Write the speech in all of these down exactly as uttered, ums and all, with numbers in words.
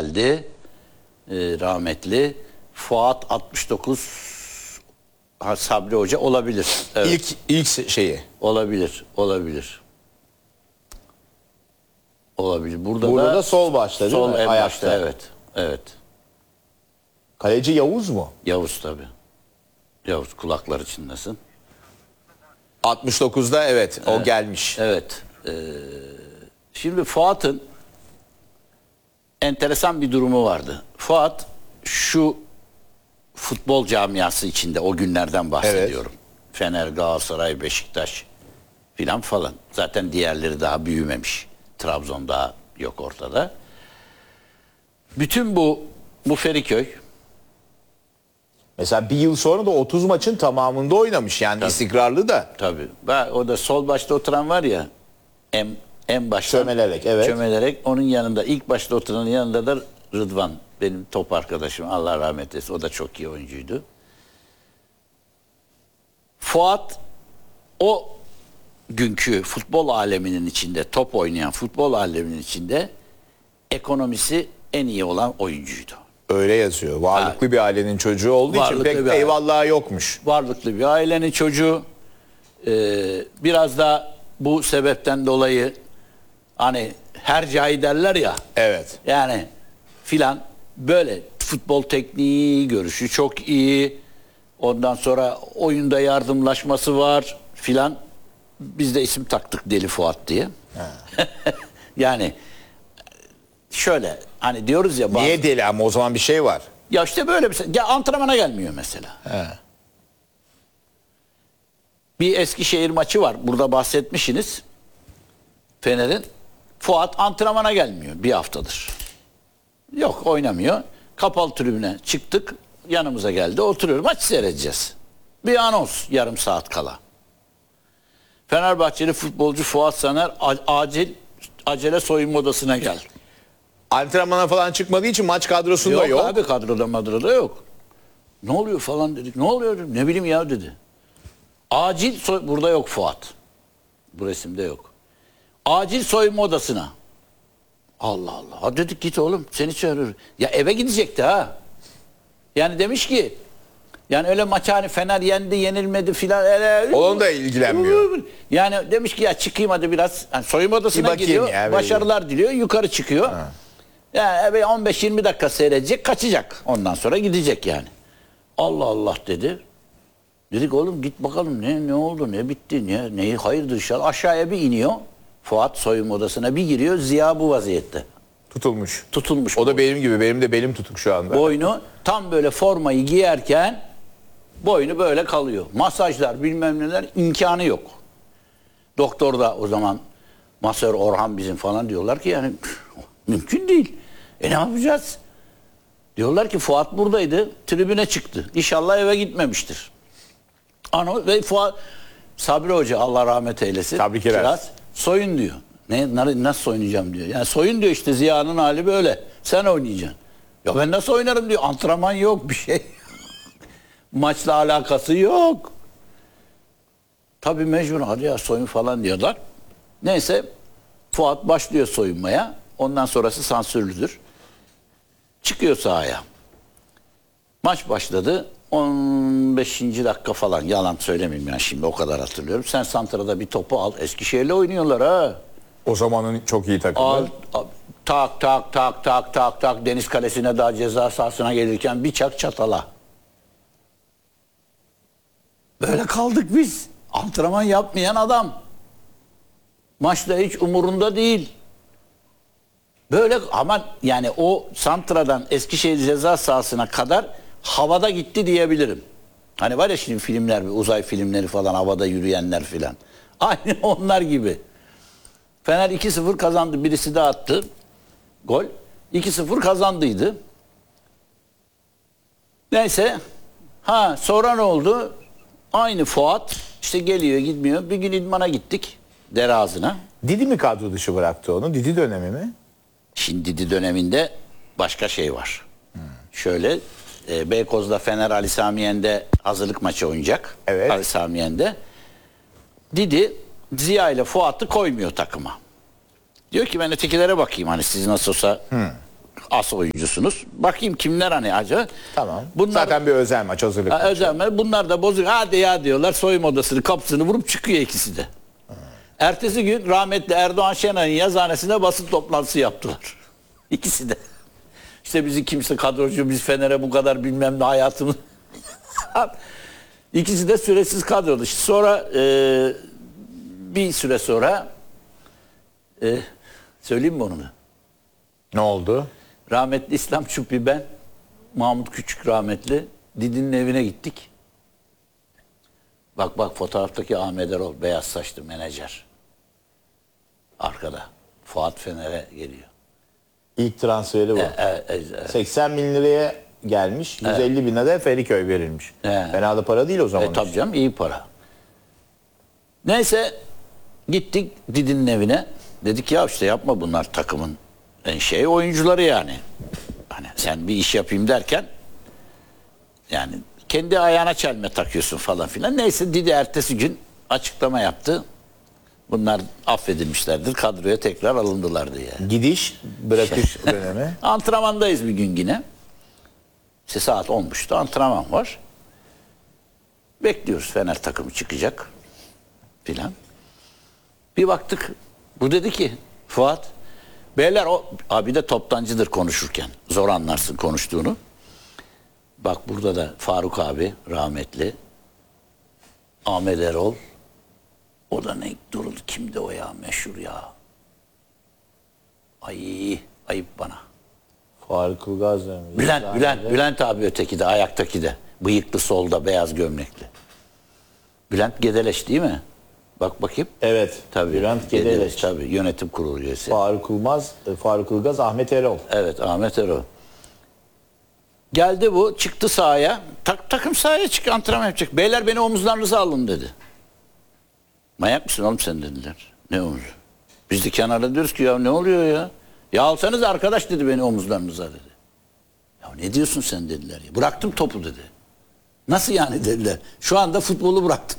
geldi. Ee, rahmetli. Fuat altmış dokuz ha, Sabri Hoca olabilir. Evet. İlk ilk şeyi. Olabilir. Olabilir. Olabilir. Burada, Burada da, da sol başta değil sol mi? en Ayakta. başta, evet. Evet. Kaleci Yavuz mu? Yavuz tabii. Yavuz kulaklar içindesin. altmış dokuzda evet, evet. o gelmiş. Evet. Ee, şimdi Fuat'ın enteresan bir durumu vardı. Fuat şu futbol camiası içinde o günlerden bahsediyorum. Evet. Fener, Galatasaray, Beşiktaş filan falan. Zaten diğerleri daha büyümemiş. Trabzon daha yok ortada. Bütün bu bu Feriköy. Mesela bir yıl sonra da otuz maçın tamamında oynamış. Yani tabii, istikrarlı da. Tabii. O da sol başta oturan var ya, en, en başta. Çömelerek, evet. Çömelerek. Onun yanında, ilk başta oturanın yanında da Rıdvan. Benim top arkadaşım. Allah rahmet eylesin. O da çok iyi oyuncuydu. Fuat o günkü futbol aleminin içinde, top oynayan futbol aleminin içinde ekonomisi en iyi olan oyuncuydu. Öyle yazıyor. Varlıklı ha. bir ailenin çocuğu olduğu Varlıklı için pek eyvallahı yokmuş. Varlıklı bir ailenin çocuğu. Ee, biraz da bu sebepten dolayı hani hercai derler ya. Evet. Yani filan böyle futbol tekniği, görüşü çok iyi. Ondan sonra oyunda yardımlaşması var filan. Biz de isim taktık Deli Fuat diye. Yani şöyle hani diyoruz ya. Bazı... Niye deli ama o zaman bir şey var. Ya işte böyle bir şey. Ya antrenmana gelmiyor mesela. He. Bir Eskişehir maçı var. Burada bahsetmişsiniz. Fener'in. Fuat antrenmana gelmiyor bir haftadır. Yok, oynamıyor. Kapalı tribüne çıktık. Yanımıza geldi. Oturuyoruz. Maç seyredeceğiz. Bir anons yarım saat kala. Fenerbahçeli futbolcu Fuat Saner acil acele soyunma odasına gel. Antrenmana falan çıkmadığı için maç kadrosunda yok. Yok abi, kadroda madroda yok. Ne oluyor falan dedik. Ne oluyor? Ne bileyim ya dedi. Acil soy... Burada yok Fuat. Bu resimde yok. Acil soyunma odasına. Allah Allah. Ha dedik, git oğlum, seni çağırıyor. Ya eve gidecekti ha. Yani demiş ki, yani öyle maç hani Fener yendi yenilmedi filan. Öyle, Onun da ilgilenmiyor. Yani demiş ki ya çıkayım hadi biraz. Yani soyunma odasına gidiyor. Ya, başarılar diliyor. Yukarı çıkıyor. Ha. Yani on beş yirmi dakika seyredecek, kaçacak. Ondan sonra gidecek yani. Allah Allah dedi. Dedik oğlum git bakalım ne ne oldu, ne bitti, ne neyi hayırdır inşallah. Aşağıya bir iniyor. Fuat soyunma odasına bir giriyor. Ziya bu vaziyette. Tutulmuş. Tutulmuş. O da benim gibi. Benim de belim tutuk şu anda. Boynu tam böyle formayı giyerken boynu böyle kalıyor. Masajlar bilmem neler, imkanı yok. Doktor da o zaman masör Orhan bizim falan diyorlar ki yani mümkün değil. E ne yapacağız? Diyorlar ki Fuat buradaydı, tribüne çıktı. İnşallah eve gitmemiştir. Ano ve Fuat Sabri Hoca Allah rahmet eylesin. Sabri Kiraz. Soyun diyor. Ne, nasıl soyunacağım diyor. Yani soyun diyor, işte Ziya'nın hali böyle. Sen oynayacaksın. Ya ben nasıl oynarım diyor. Antrenman yok, bir şey. Maçla alakası yok. Tabii mecbur hadi ya soyun falan diyorlar. Neyse Fuat başlıyor soyunmaya. Ondan sonrası sansürlüdür. Çıkıyor sahaya. Maç başladı. on beşinci dakika falan, yalan söylemeyeyim yani şimdi, o kadar hatırlıyorum. Sen santrada bir topu al. Eskişehir'le oynuyorlar ha. O zamanın çok iyi takımı. Al, al, tak tak tak tak tak tak Deniz Kalesi'ne, daha ceza sahasına gelirken bir çak çatala. Böyle kaldık biz. Antrenman yapmayan adam. Maçta hiç umurunda değil. Böyle ama yani o santradan Eskişehir ceza sahasına kadar havada gitti diyebilirim. Hani var ya şimdi filmler, uzay filmleri falan, havada yürüyenler filan. Aynı onlar gibi. Fener iki sıfır kazandı. Birisi de attı. Gol. iki sıfır kazandıydı. Neyse. Ha sonra ne oldu? Aynı Fuat işte geliyor gitmiyor. Bir gün idmana gittik. Dere ağzına. Didi mi kadro dışı bıraktı onu? Didi dönemi mi? Şimdi Didi döneminde başka şey var. Hmm. Şöyle e, Beykoz'da Fener Ali Samiyen'de hazırlık maçı oynayacak. Evet. Ali Samiyen'de. Didi Ziya ile Fuat'ı koymuyor takıma. Diyor ki ben ötekilere bakayım, hani siz nasıl olsa hmm. as oyuncusunuz. Bakayım kimler hani acaba. Tamam. Bunlar, Zaten bir özel maç, hazırlık. ha, özel maç. Bunlar da bozuk. Hadi ya diyorlar. Soyunma odasını kapısını vurup çıkıyor ikisi de. Hmm. Ertesi gün rahmetli Erdoğan Şenay'ın yazıhanesinde basın toplantısı yaptılar. İkisi de. İşte bizi kimse kadrocu, biz Fener'e bu kadar bilmem ne hayatımız. İkisi de süresiz kadrodu. İşte sonra e, bir süre sonra e, söyleyeyim mi onu da? Ne oldu? Rahmetli İslam Çupi, ben, Mahmut Küçük rahmetli Didi'nin evine gittik. Bak bak fotoğraftaki Ahmet Erol, beyaz saçlı menajer. Arkada. Fuat Fener'e geliyor. İlk transferi bu. E, e, e, e. seksen bin liraya gelmiş. yüz elli bine de Feriköy verilmiş. He. Fena da para değil o zaman. E, tabii canım, iyi para. Neyse gittik Didi'nin evine. Dedik ya işte yapma, bunlar takımın en şey oyuncuları yani. Hani sen bir iş yapayım derken yani kendi ayağına çelme takıyorsun falan filan. Neyse Didi ertesi gün açıklama yaptı. Bunlar affedilmişlerdir. Kadroya tekrar alındılar diye. Gidiş, bırakış dönemi. Antrenmandayız bir gün yine. İşte saat olmuştu. Antrenman var. Bekliyoruz, Fener takımı çıkacak filan. Bir baktık. Bu dedi ki Fuat, beyler o abi de toptancıdır konuşurken. Zor anlarsın konuştuğunu. Bak burada da Faruk abi rahmetli. Ahmet Erol. O da ne duruldu, kimdi o ya, meşhur ya. Ay ayıp bana. Faruk Ilgaz dönemi. Bülent, Yani Bülent, de- Bülent abi öteki de, ayaktaki de. Bıyıklı, solda, beyaz gömlekli. Bülent Gedeleş değil mi? Bak bakayım. Evet. Tabii. Bülent Gedeleş. Tabii. Yönetim kurulu üyesi. Faruk Ilgaz, Faruk Ilgaz, Ahmet Erol. Evet, Ahmet Erol. Geldi bu, çıktı sahaya. Tak, takım sahaya çık, antrenman yapacak. Beyler beni omuzlarınıza alın dedi. Manyak mısın oğlum sen dediler. Ne oluyor? Biz de kenarda diyoruz ki ya ne oluyor ya? Ya alsanız arkadaş dedi beni omuzlarınıza dedi. Ya ne diyorsun sen dediler ya. Bıraktım topu dedi. Nasıl yani dediler. Şu anda futbolu bıraktım.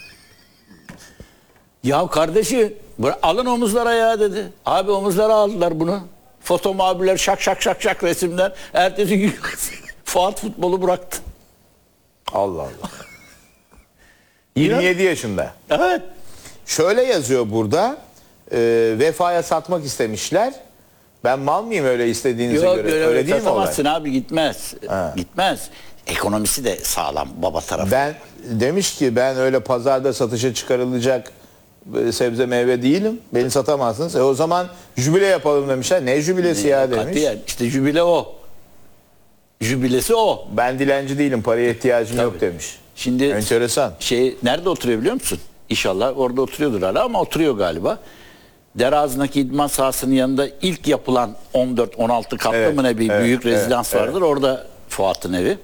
Ya kardeşim alın omuzlara ya dedi. Abi omuzlara aldılar bunu. Foto muhabirler şak şak şak şak resimler. Ertesi gün Fuat futbolu bıraktı. Allah Allah. yirmi yedi yaşında. Evet. Şöyle yazıyor burada. E, Vefa'ya satmak istemişler. Ben mal mıyım öyle istediğinize Yok, göre? öyle, Öyle değil mi olay? satamazsın abi, gitmez. Ha. Gitmez. Ekonomisi de sağlam baba tarafı. Ben demiş ki ben öyle pazarda satışa çıkarılacak e, sebze meyve değilim. Beni satamazsınız. E o zaman jübile yapalım demişler. Ne jübilesi ya demiş. Katiyen. İşte jübile o. Jübilesi o. Ben dilenci değilim. Paraya ihtiyacım yok demiş. Şimdi Enteresan. şey nerede oturuyor biliyor musun? İnşallah orada oturuyordur hala ama oturuyor galiba. Dereağı'ndaki idman sahasının yanında ilk yapılan on dört on altı katlı Evet, mı ne bir evet, büyük rezidans evet, vardır. Orada Fuat'ın evi.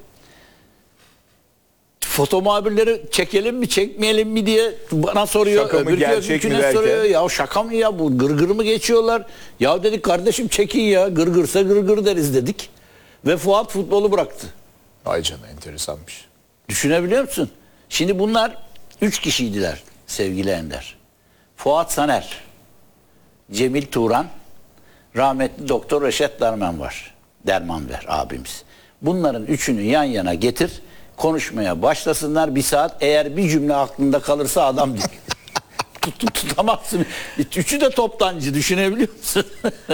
Foto muhabirleri çekelim mi çekmeyelim mi diye bana soruyor. Şaka mı, Öbürkü gerçek mi öbürküne derken? soruyor. Ya şaka mı ya, bu gırgır mı geçiyorlar? Ya dedik kardeşim çekin ya, gırgırsa gırgır deriz dedik. Ve Fuat futbolu bıraktı. Ay canına, enteresanmış. Düşünebiliyor musun? Şimdi bunlar üç kişiydiler sevgili Ender. Fuat Saner, Cemil Turan, rahmetli Doktor Reşet Derman var. Dermanver abimiz. Bunların üçünü yan yana getir, konuşmaya başlasınlar bir saat. Eğer bir cümle aklında kalırsa adam değil. Tut, tut, tutamazsın. Üçü de toptancı, düşünebiliyor musun?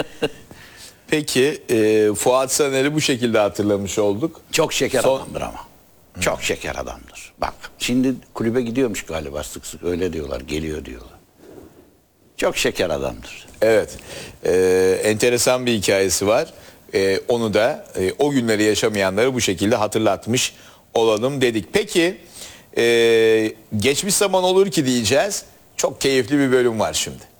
Peki e, Fuat Saner'i bu şekilde hatırlamış olduk. Çok şeker Son- adamdır ama. Çok şeker adamdır. Bak şimdi kulübe gidiyormuş galiba, sık sık öyle diyorlar, geliyor diyorlar. Çok şeker adamdır. Evet. E, enteresan bir hikayesi var. E, onu da e, o günleri yaşamayanları bu şekilde hatırlatmış olalım dedik. Peki e, geçmiş zaman olur ki diyeceğiz. Çok keyifli bir bölüm var şimdi.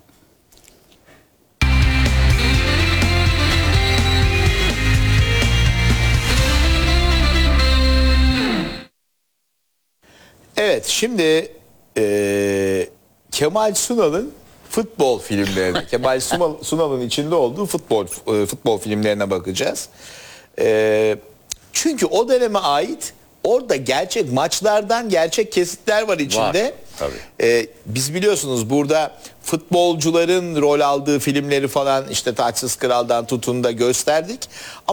Evet, şimdi e, Kemal Sunal'ın futbol filmlerine, Kemal Sunal, Sunal'ın içinde olduğu futbol e, futbol filmlerine bakacağız. E, çünkü o döneme ait orada gerçek maçlardan gerçek kesitler var içinde. Var. Tabii. E, biz biliyorsunuz burada futbolcuların rol aldığı filmleri falan işte Taçsız Kral'dan tutun da gösterdik.